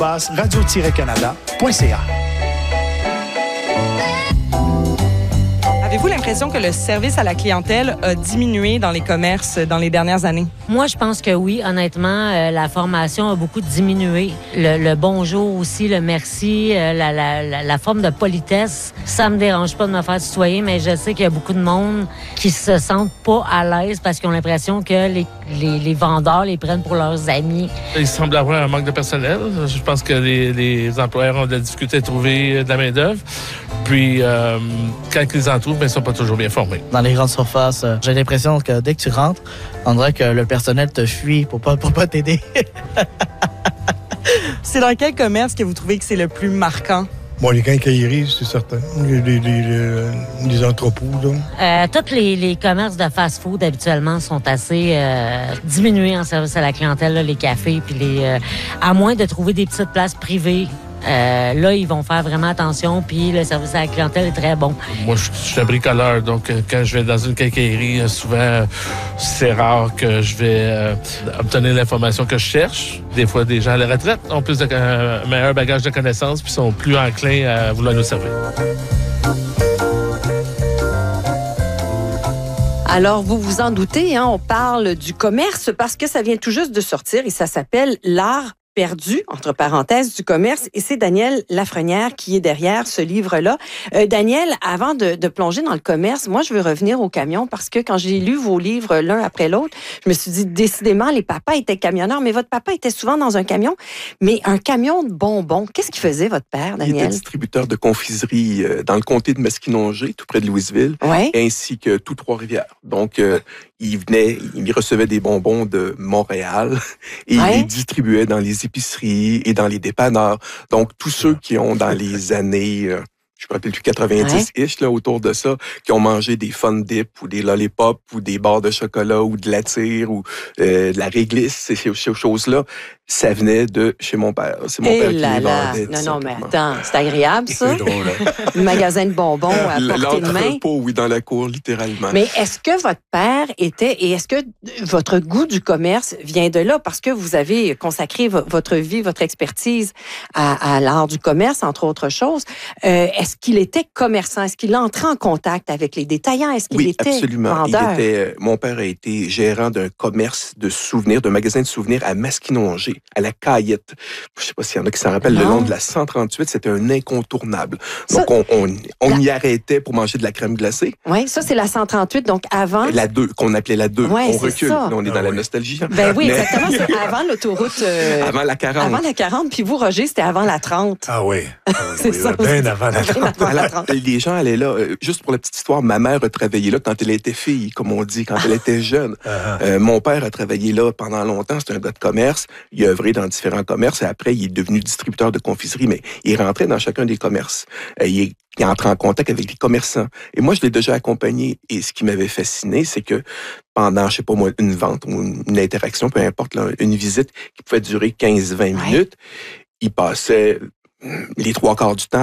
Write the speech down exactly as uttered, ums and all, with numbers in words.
radio-canada point c a. Avez-vous l'impression que le service à la clientèle a diminué dans les commerces dans les dernières années? Moi, je pense que oui. Honnêtement, euh, la formation a beaucoup diminué. Le, le bonjour aussi, le merci, euh, la, la, la, la forme de politesse, ça me dérange pas de me faire tutoyer, mais je sais qu'il y a beaucoup de monde qui se sentent pas à l'aise parce qu'ils ont l'impression que les, les, les vendeurs les prennent pour leurs amis. Il semble avoir un manque de personnel. Je pense que les, les employeurs ont de la difficulté à trouver de la main-d'œuvre. Puis, euh, quand ils en trouvent, ils ne sont pas toujours bien formés. Dans les grandes surfaces, euh, j'ai l'impression que dès que tu rentres, on dirait que le personnel te fuit pour pas, pour pas t'aider. C'est dans quel commerce que vous trouvez que c'est le plus marquant? Bon, les quincailleries, c'est certain. Les, les, les, les, les entrepôts, là. Euh, tous les, les commerces de fast-food, habituellement, sont assez euh, diminués en service à la clientèle, là, les cafés, puis les... Euh, à moins de trouver des petites places privées. Euh, là, ils vont faire vraiment attention, puis le service à la clientèle est très bon. Moi, je suis un bricoleur, donc quand je vais dans une quincaillerie, souvent, c'est rare que je vais euh, obtenir l'information que je cherche. Des fois, des gens à la retraite ont plus de euh, meilleur bagage de connaissances, puis sont plus enclins à vouloir nous servir. Alors, vous vous en doutez, hein, on parle du commerce parce que ça vient tout juste de sortir et ça s'appelle l'art perdu, entre parenthèses, du commerce. Et c'est Daniel Lafrenière qui est derrière ce livre-là. Euh, Daniel, avant de, de plonger dans le commerce, moi, je veux revenir au camion parce que quand j'ai lu vos livres l'un après l'autre, je me suis dit, décidément, les papas étaient camionneurs, mais votre papa était souvent dans un camion. Mais un camion de bonbons, qu'est-ce qu'il faisait, votre père, Daniel? Il était distributeur de confiserie euh, dans le comté de Maskinongé, tout près de Louisville, ouais. ainsi que tout Trois-Rivières. Donc, euh, il venait, il recevait des bonbons de Montréal et ouais. il les distribuait dans les épiceries et dans les dépanneurs. Donc, tous ceux qui ont, dans les années, euh, je me rappelle plus, quatre-vingt-dix-ish, là, autour de ça, qui ont mangé des Fun Dip ou des lollipops ou des barres de chocolat ou de la tire ou euh, de la réglisse, ces, ces choses-là, ça venait de chez mon père. C'est mon Et père qui là les là. vendait. Non, non, mais attends, c'est agréable, ça? C'est drôle, hein? Le magasin de bonbons à portée de main. L'entrepôt, oui, dans la cour, littéralement. Mais est-ce que votre père était, et est-ce que votre goût du commerce vient de là? Parce que vous avez consacré v- votre vie, votre expertise à, à l'art du commerce, entre autres choses. Euh, est-ce qu'il était commerçant? Est-ce qu'il entrait en contact avec les détaillants? Est-ce qu'il oui, était absolument. vendeur? Il était, mon père a été gérant d'un commerce de souvenirs, d'un magasin de souvenirs à Maskinongé, à la Caillette. Je ne sais pas s'il y en a qui s'en rappellent, non. Le long de la cent trente-huit, c'était un incontournable. Donc, ça, on, on, on la... y arrêtait pour manger de la crème glacée. Oui, ça, c'est la cent trente-huit, donc avant... La deux, qu'on appelait la deux. Ouais, on recule, ça. Là, on est ah, dans oui. la nostalgie. Ben oui, Mais... exactement, c'est avant l'autoroute... Euh... Avant la quarante. Avant la quarante, puis vous, Roger, c'était avant la trente. Ah oui, ah, oui, c'est oui, ça. Bien avant la trente. Avant la trente. Les gens allaient là, euh, juste pour la petite histoire, ma mère a travaillé là quand elle était fille, comme on dit, quand elle était jeune. Uh-huh. Euh, mon père a travaillé là pendant longtemps, c'était un gars de commerce, il a œuvré dans différents commerces et après, il est devenu distributeur de confiserie, mais il rentrait dans chacun des commerces. Euh, il, est, il entrait en contact avec les commerçants. Et moi, je l'ai déjà accompagné et ce qui m'avait fasciné, c'est que pendant, je sais pas moi, une vente ou une interaction, peu importe, là, une visite qui pouvait durer quinze à vingt minutes, il passait les trois quarts du temps